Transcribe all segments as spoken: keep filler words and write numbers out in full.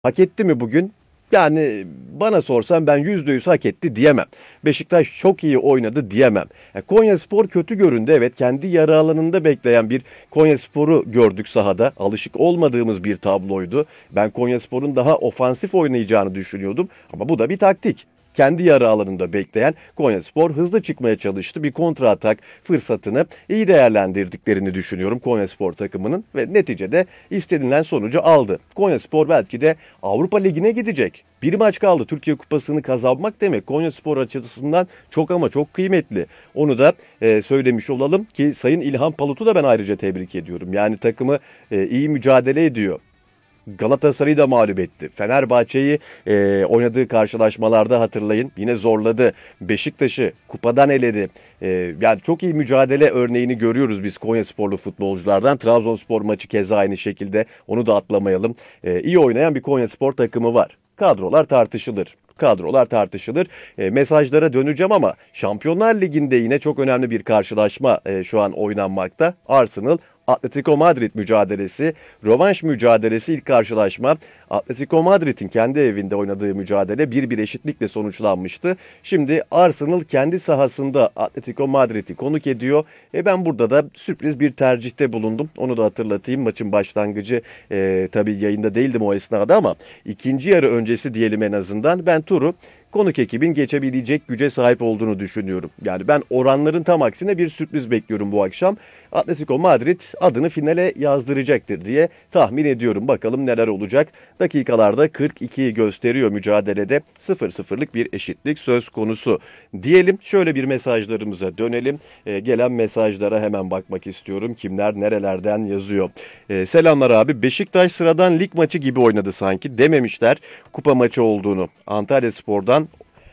Hak etti mi bugün? Yani bana sorsan ben yüzde yüz hak etti diyemem. Beşiktaş çok iyi oynadı diyemem. Yani Konyaspor kötü göründü, evet, kendi yarı alanında bekleyen bir Konyaspor'u gördük sahada. Alışık olmadığımız bir tabloydu. Ben Konyaspor'un daha ofansif oynayacağını düşünüyordum ama bu da bir taktik. Kendi yarı alanında bekleyen Konyaspor hızlı çıkmaya çalıştı. Bir kontra atak fırsatını iyi değerlendirdiklerini düşünüyorum Konyaspor takımının ve neticede istenilen sonucu aldı. Konyaspor belki de Avrupa Ligi'ne gidecek. Bir maç kaldı. Türkiye Kupası'nı kazanmak demek Konyaspor açısından çok ama çok kıymetli. Onu da e, söylemiş olalım ki Sayın İlhan Palut'u da ben ayrıca tebrik ediyorum. Yani takımı e, iyi mücadele ediyor. Galatasaray'ı da mağlup etti. Fenerbahçe'yi e, oynadığı karşılaşmalarda hatırlayın yine zorladı. Beşiktaş'ı kupadan eledi. E, yani çok iyi mücadele örneğini görüyoruz biz Konyasporlu futbolculardan. Trabzonspor maçı keza aynı şekilde, onu da atlamayalım. E, iyi oynayan bir Konyaspor takımı var. Kadrolar tartışılır. Kadrolar tartışılır. E, mesajlara döneceğim ama Şampiyonlar Ligi'nde yine çok önemli bir karşılaşma e, şu an oynanmakta. Arsenal Atletico Madrid mücadelesi, rövanş mücadelesi ilk karşılaşma. Atletico Madrid'in kendi evinde oynadığı mücadele bir bir eşitlikle sonuçlanmıştı. Şimdi Arsenal kendi sahasında Atletico Madrid'i konuk ediyor. E ben burada da sürpriz bir tercihte bulundum. Onu da hatırlatayım. Maçın başlangıcı e, tabii yayında değildim o esnada ama ikinci yarı öncesi diyelim en azından. Ben turu konuk ekibin geçebilecek güce sahip olduğunu düşünüyorum. Yani ben oranların tam aksine bir sürpriz bekliyorum bu akşam. Atletico Madrid adını finale yazdıracaktır diye tahmin ediyorum. Bakalım neler olacak. Dakikalarda kırk ikiyi gösteriyor mücadelede. sıfır sıfırlık bir eşitlik söz konusu. Diyelim şöyle bir mesajlarımıza dönelim. E, gelen mesajlara hemen bakmak istiyorum. Kimler nerelerden yazıyor. E, selamlar abi. Beşiktaş sıradan lig maçı gibi oynadı sanki. Dememişler kupa maçı olduğunu. Antalyaspor'dan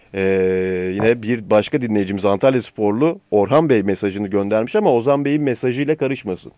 ee, yine bir başka dinleyicimiz Antalyasporlu Orhan Bey mesajını göndermiş ama Ozan Bey'in mesajıyla karışmasın.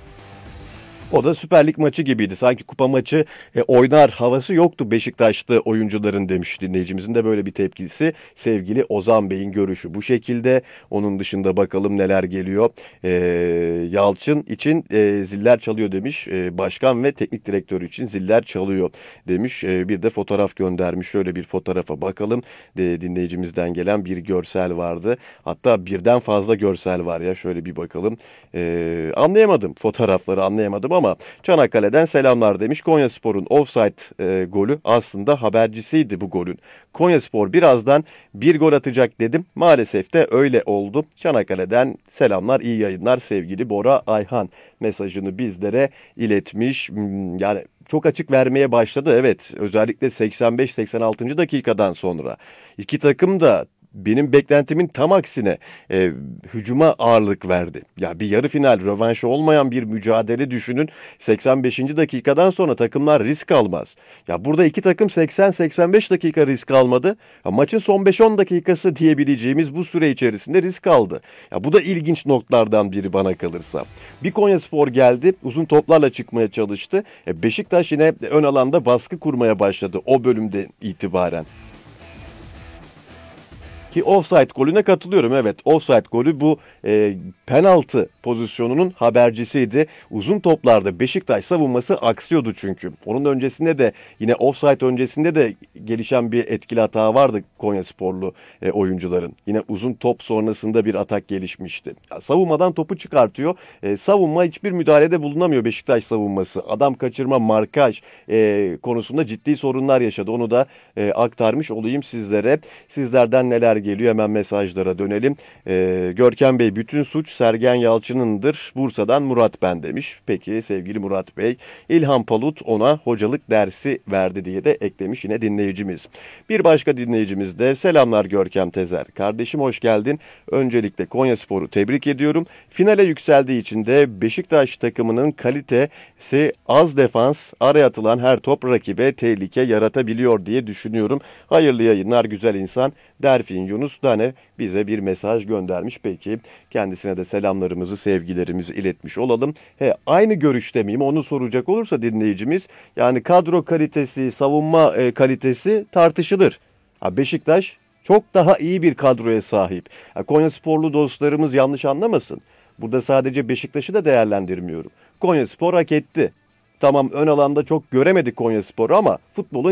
O da Süper Lig maçı gibiydi. Sanki kupa maçı e, oynar havası yoktu Beşiktaşlı oyuncuların demiş dinleyicimizin de böyle bir tepkisi. Sevgili Ozan Bey'in görüşü bu şekilde. Onun dışında bakalım neler geliyor. E, Yalçın için e, ziller çalıyor demiş. E, başkan ve teknik direktörü için ziller çalıyor demiş. E, bir de fotoğraf göndermiş. Şöyle bir fotoğrafa bakalım. De, dinleyicimizden gelen bir görsel vardı. Hatta birden fazla görsel var ya. Şöyle bir bakalım. E, anlayamadım. Fotoğrafları anlayamadım ama ama Çanakkale'den selamlar demiş. Konyaspor'un offside e, golü aslında habercisiydi bu golün. Konyaspor birazdan bir gol atacak dedim. Maalesef de öyle oldu. Çanakkale'den selamlar, iyi yayınlar sevgili Bora Ayhan mesajını bizlere iletmiş. Hmm, Yani çok açık vermeye başladı. Evet, özellikle seksen beş seksen altıncı dakikadan sonra iki takım da benim beklentimin tam aksine e, hücuma ağırlık verdi. Ya bir yarı final rövanşı olmayan bir mücadele düşünün. seksen beşinci dakikadan sonra takımlar risk almaz. Ya burada iki takım seksen seksen beş dakika risk almadı. Ya maçın son beş on dakikası diyebileceğimiz bu süre içerisinde risk aldı. Ya bu da ilginç noktalardan biri bana kalırsa. Bir Konyaspor geldi, uzun toplarla çıkmaya çalıştı. E, Beşiktaş yine ön alanda baskı kurmaya başladı o bölümde itibaren. Ki offside golüne katılıyorum. Evet, offside golü bu e, penaltı pozisyonunun habercisiydi. Uzun toplarda Beşiktaş savunması aksıyordu çünkü. Onun öncesinde de yine offside öncesinde de gelişen bir etkili hata vardı Konyasporlu e, oyuncuların. Yine uzun top sonrasında bir atak gelişmişti. Ya, savunmadan topu çıkartıyor. E, savunma hiçbir müdahalede bulunamıyor Beşiktaş savunması. Adam kaçırma, markaj e, konusunda ciddi sorunlar yaşadı. Onu da e, aktarmış olayım sizlere. Sizlerden neler geliyor hemen mesajlara dönelim. Ee, Görkem Bey bütün suç Sergen Yalçın'ındır. Bursa'dan Murat ben demiş. Peki sevgili Murat Bey. İlhan Palut ona hocalık dersi verdi diye de eklemiş yine dinleyicimiz. Bir başka dinleyicimiz de selamlar Görkem Tezer. Kardeşim hoş geldin. Öncelikle Konyaspor'u tebrik ediyorum. Finale yükseldiği için de Beşiktaş takımının kalitesi az defans, araya atılan her top rakibe tehlike yaratabiliyor diye düşünüyorum. Hayırlı yayınlar güzel insan. Derfin Yunus Dane bize bir mesaj göndermiş. Peki kendisine de selamlarımızı, sevgilerimizi iletmiş olalım. He, aynı görüşte miyim onu soracak olursa dinleyicimiz, yani kadro kalitesi, savunma e, kalitesi tartışılır. Ha, Beşiktaş çok daha iyi bir kadroya sahip. Ha, Konyasporlu dostlarımız yanlış anlamasın. Burada sadece Beşiktaş'ı da değerlendirmiyorum. Konyaspor hak etti. Tamam ön alanda çok göremedik Konyaspor'u ama futbolun